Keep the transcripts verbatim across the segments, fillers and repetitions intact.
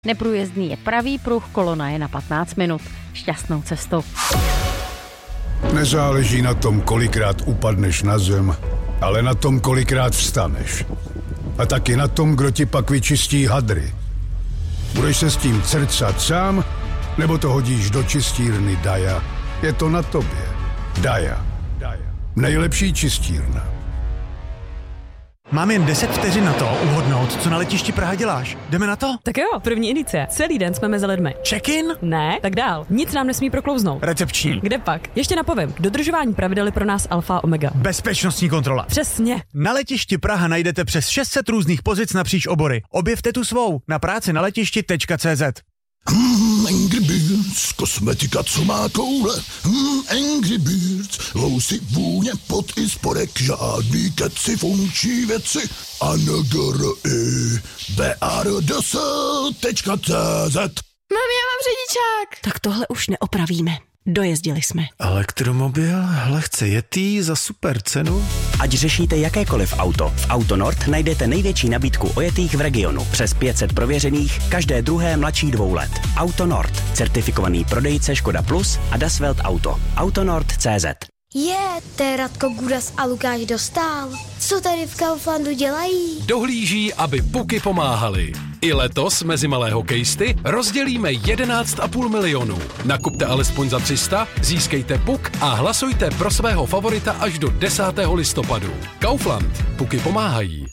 Neprůjezdný je pravý pruh, kolona je na patnáct minut. Šťastnou cestu. Nezáleží na tom, kolikrát upadneš na zem, ale na tom, kolikrát vstaneš. A taky na tom, kdo ti pak vyčistí hadry. Budeš se s tím crcat sám, nebo to hodíš do čistírny Daja? Je to na tobě. Daja. Nejlepší čistírna. Mám jen deset vteřin na to uhodnout, co na letišti Praha děláš. Jdeme na to? Tak jo, první indicie. Celý den jsme mezi lidmi. Check-in? Ne, tak dál. Nic nám nesmí proklouznout. Recepční. Kde pak? Ještě napovím. Dodržování pravidel je pro nás alfa a omega. Bezpečnostní kontrola. Přesně. Na letišti Praha najdete přes šest set různých pozic napříč obory. Objevte tu svou na práci na letišti tečka cé zet. Hmm, Angry Birds, kosmetika, co má koule. Hmm, Angry Birds, lousy, vůně, pot i spodek, žádný keci, funkční věci. A N G R I B R D S tečka cé zet. Mami, já mám řidičák. Tak tohle už neopravíme. Dojezdili jsme. Elektromobil, lehce jetý za super cenu. Ať řešíte jakékoliv auto, v Autonord najdete největší nabídku ojetých v regionu. Přes pět set prověřených, každé druhé mladší dvou let. Autonord, certifikovaný prodejce Škoda Plus a Dasvelt Auto. Autonord tečka cé zet. Je, to je Radko Gudas a Lukáš Dostál. Co tady v Kauflandu dělají? Dohlíží, aby puky pomáhaly. I letos mezi malé hokejisty rozdělíme jedenáct a půl milionu. Nakupte alespoň za tři sta, získejte puk a hlasujte pro svého favorita až do desátého listopadu. Kaufland. Puky pomáhají.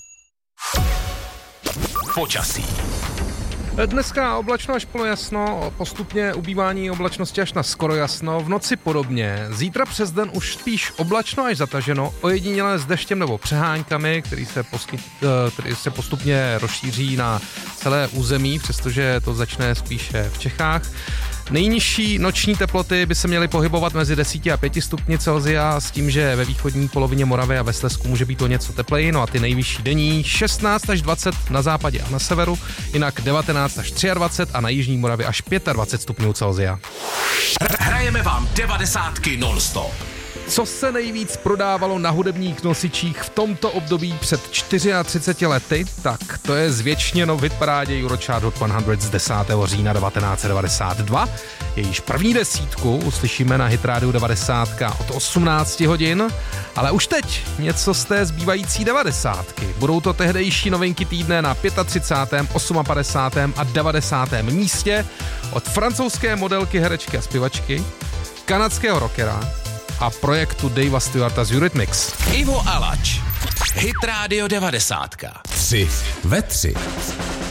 Počasí. Dneska oblačno až polojasno, postupně ubývání oblačnosti až na skoro jasno, v noci podobně. Zítra přes den už spíš oblačno až zataženo, ojedinělé s deštěm nebo přeháňkami, který se, poskyt, který se postupně rozšíří na celé území, přestože to začne spíše v Čechách. Nejnižší noční teploty by se měly pohybovat mezi deseti a pěti stupni Celsia s tím, že ve východní polovině Moravy a ve Slezsku může být o něco tepleji, no a ty nejvyšší denní šestnáct až dvacet na západě a na severu, jinak devatenáct až dvacet tři a na jižní Moravě až dvacet pět stupňů Celsia. Hrajeme vám devadesátky non-stop. Co se nejvíc prodávalo na hudebních nosičích v tomto období před třiceti čtyřmi lety? Tak to je zvěčněno v hitparádě Eurochart Hot sto z desátého října devatenáct set devadesát dva. Jejíž první desítku uslyšíme na Hitrádiu devadesát od osmnácti hodin, ale už teď něco z té zbývající devadesátky. Budou to tehdejší novinky týdne na třicátém pátém, padesátém osmém a devadesátém místě od francouzské modelky, herečky a zpěvačky, kanadského rockera a projektu Davea Stewarta z Eurythmics. Ivo Alač. Hitrádio devadesátka. Tři ve tři.